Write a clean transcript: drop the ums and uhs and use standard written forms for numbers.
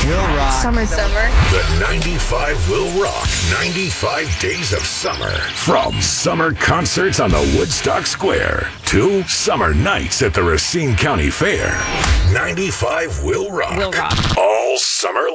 Will rock. Summer. The 95 will rock 95 days of summer. From summer concerts on the Woodstock Square to summer nights at the Racine County Fair. 95 will rock. Will rock. All summer